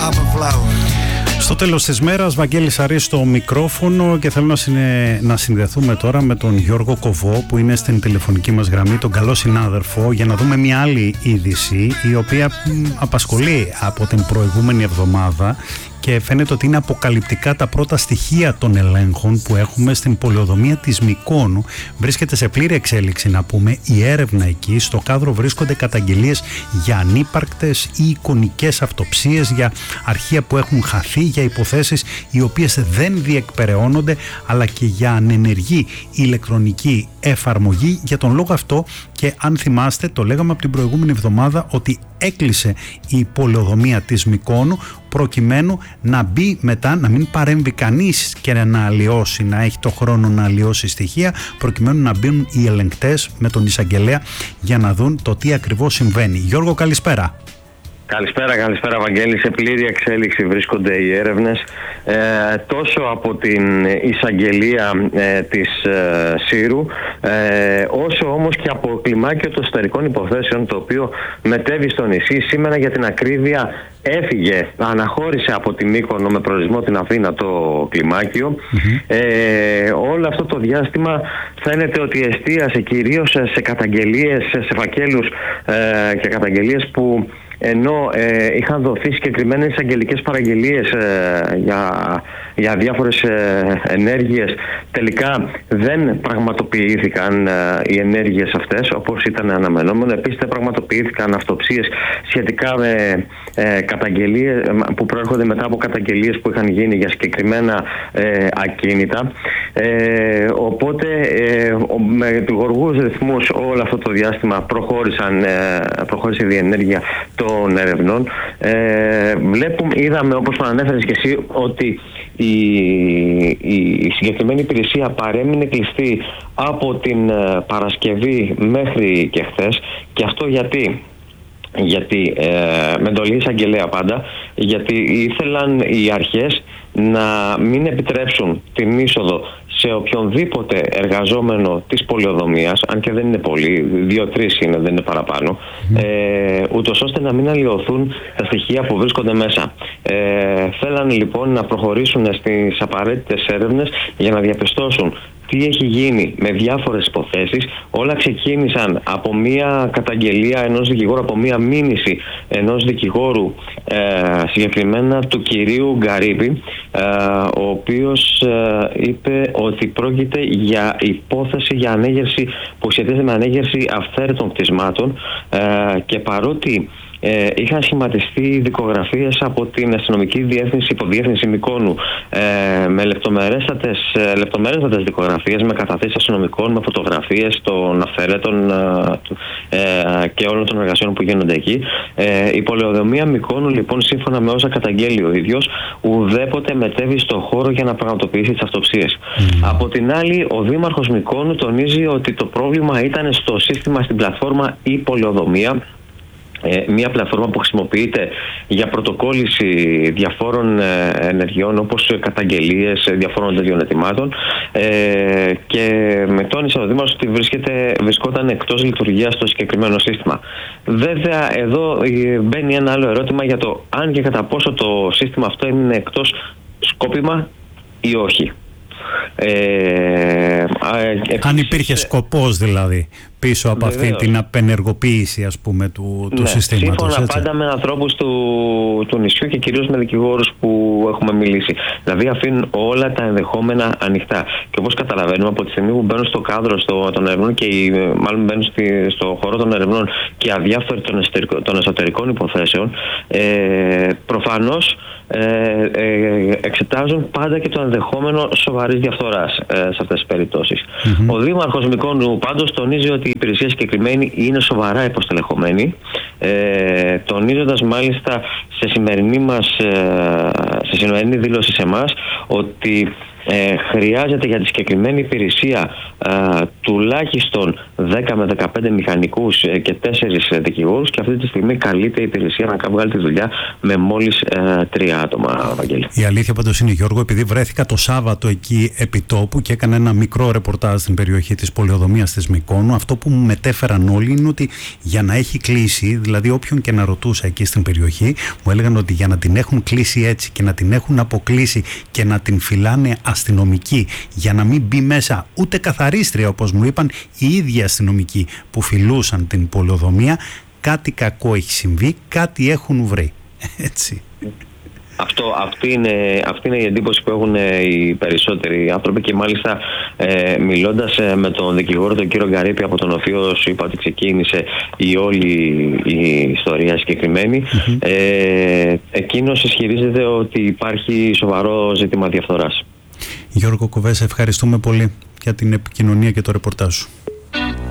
Στο τέλος της μέρας, Βαγγέλης Αρής στο μικρόφωνο και θέλω να συνδεθούμε τώρα με τον Γιώργο Κοβό που είναι στην τηλεφωνική μας γραμμή, τον καλό συνάδελφο, για να δούμε μια άλλη είδηση η οποία απασχολεί από την προηγούμενη εβδομάδα και φαίνεται ότι είναι αποκαλυπτικά τα πρώτα στοιχεία των ελέγχων που έχουμε στην πολεοδομία της Μυκόνου. Βρίσκεται σε πλήρη εξέλιξη, να πούμε, η έρευνα εκεί. Στο κάδρο βρίσκονται καταγγελίες για ανύπαρκτες ή εικονικές αυτοψίες, για αρχεία που έχουν χαθεί, για υποθέσεις οι οποίες δεν διεκπεραιώνονται, αλλά και για ανενεργή ηλεκτρονική εφαρμογή. Για τον λόγο αυτό, και αν θυμάστε, το λέγαμε από την προηγούμενη εβδομάδα ότι έκλεισε η πολεοδομία της Μυκόνου προκειμένου να μπει μετά, να μην παρέμβει κανείς και να αλλοιώσει, να έχει το χρόνο να αλλοιώσει στοιχεία, προκειμένου να μπουν οι ελεγκτές με τον εισαγγελέα για να δουν το τι ακριβώς συμβαίνει. Γιώργο, καλησπέρα. Καλησπέρα Βαγγέλη. Σε πλήρη εξέλιξη βρίσκονται οι έρευνες τόσο από την εισαγγελία της Σύρου όσο όμως και από κλιμάκιο των εσωτερικών υποθέσεων, το οποίο μετέβη στο νησί. Σήμερα, για την ακρίβεια, αναχώρησε από τη Μύκονο με προορισμό την Αθήνα το κλιμάκιο. Όλο αυτό το διάστημα φαίνεται ότι εστίασε κυρίως σε καταγγελίες, σε φακέλους και καταγγελίες που, ενώ είχαν δοθεί συγκεκριμένες εισαγγελικές παραγγελίες για διάφορες ενέργειες, τελικά δεν πραγματοποιήθηκαν οι ενέργειες αυτές όπως ήταν αναμενόμενο. Επίσης δεν πραγματοποιήθηκαν αυτοψίες σχετικά με καταγγελίες που προέρχονται μετά από καταγγελίες που είχαν γίνει για συγκεκριμένα ακίνητα. Οπότε με γοργούς ρυθμούς όλο αυτό το διάστημα προχώρησε η διενέργεια των ερευνών. Είδαμε, όπως ανέφερες και εσύ, ότι η συγκεκριμένη υπηρεσία παρέμεινε κλειστή από την Παρασκευή μέχρι και χθες. Και αυτό γιατί με εντολή εισαγγελέα πάντα, γιατί ήθελαν οι αρχές να μην επιτρέψουν την είσοδο σε οποιονδήποτε εργαζόμενο της πολεοδομίας, αν και δεν είναι πολλοί, 2-3 είναι, δεν είναι παραπάνω, ούτως ώστε να μην αλλοιωθούν τα στοιχεία που βρίσκονται μέσα. Θέλαν λοιπόν να προχωρήσουν στις απαραίτητες έρευνες για να διαπιστώσουν τι έχει γίνει με διάφορες υποθέσεις. Όλα ξεκίνησαν από μια καταγγελία ενός δικηγόρου, από μια μήνυση ενός δικηγόρου, συγκεκριμένα του κυρίου Γκαρίπη, ο οποίος είπε ότι πρόκειται για υπόθεση για ανέγερση που σχετίζεται με ανέγερση αυθαίρετων κτισμάτων, και παρότι είχαν σχηματιστεί δικογραφίες από την αστυνομική διεύθυνση, υποδιεύθυνση Μυκόνου, με λεπτομερέστατες δικογραφίες, με καταθέσεις αστυνομικών, με φωτογραφίες των αφαιρέτων και όλων των εργασιών που γίνονται εκεί. Η πολεοδομία Μυκόνου, λοιπόν, σύμφωνα με όσα καταγγέλει ο ίδιος, ουδέποτε μετέβη στο χώρο για να πραγματοποιήσει τις αυτοψίες. Από την άλλη, ο Δήμαρχος Μυκόνου τονίζει ότι το πρόβλημα ήταν στο σύστημα, στην πλατφόρμα ή πολεοδομία, μια πλατφόρμα που χρησιμοποιείται για πρωτοκόλληση διαφόρων ενεργειών, όπως καταγγελίες διαφόρων τέτοιων αιτημάτων, και με τόνισε ο Δήμαρχος ότι βρισκόταν εκτός λειτουργίας το συγκεκριμένο σύστημα. Βέβαια, εδώ μπαίνει ένα άλλο ερώτημα για το αν και κατά πόσο το σύστημα αυτό είναι εκτός σκόπιμα ή όχι. Αν υπήρχε σκοπός δηλαδή πίσω από αυτή την απενεργοποίηση, ας πούμε, του συστήματος. Σύμφωνα πάντα με ανθρώπους του νησιού και κυρίως με δικηγόρους που έχουμε μιλήσει. Δηλαδή αφήνουν όλα τα ενδεχόμενα ανοιχτά. Και όπως καταλαβαίνουμε, από τη στιγμή που μπαίνουν στο κάδρο των ερευνών και μάλλον μπαίνουν στο χώρο των ερευνών και αδιάφοροι των εσωτερικών υποθέσεων, προφανώς εξετάζουν πάντα και το ενδεχόμενο σοβαρής διαφθοράς σε αυτές τις περιπτώσεις. Ο Δήμαρχος Μυκόνου πάντως τονίζει ότι η υπηρεσία συγκεκριμένη είναι σοβαρά υποστελεχωμένη, τονίζοντας μάλιστα σε σημερινή δήλωση σε εμάς ότι χρειάζεται για τη συγκεκριμένη υπηρεσία τουλάχιστον 10 με 15 μηχανικούς και 4 δικηγόρους, και αυτή τη στιγμή καλείται η υπηρεσία να βγάλει τη δουλειά με μόλις 3 άτομα, Βαγγέλη. Η αλήθεια πάντως είναι, Γιώργο, επειδή βρέθηκα το Σάββατο εκεί επί τόπου και έκανα ένα μικρό ρεπορτάζ στην περιοχή της πολεοδομίας της Μυκόνου, αυτό που μου μετέφεραν όλοι είναι ότι για να έχει κλείσει, δηλαδή όποιον και να ρωτούσα εκεί στην περιοχή, μου έλεγαν ότι για να την έχουν κλείσει έτσι και να την έχουν αποκλείσει και να την φυλάνε αστυνομικοί για να μην μπει μέσα ούτε καθαρίστρια, όπως μου είπαν οι ίδιοι αστυνομικοί που φυλούσαν την πολεοδομία, κάτι κακό έχει συμβεί, κάτι έχουν βρει. Έτσι. Αυτή είναι η εντύπωση που έχουν οι περισσότεροι άνθρωποι, και μάλιστα μιλώντας με τον δικηγόρο τον κύριο Γκαρίπη, από τον οποίο σου είπα ότι ξεκίνησε η όλη η ιστορία συγκεκριμένη, εκείνος ισχυρίζεται ότι υπάρχει σοβαρό ζήτημα διαφθοράς. Γιώργο Κοβέ, ευχαριστούμε πολύ για την επικοινωνία και το ρεπορτάζ σου.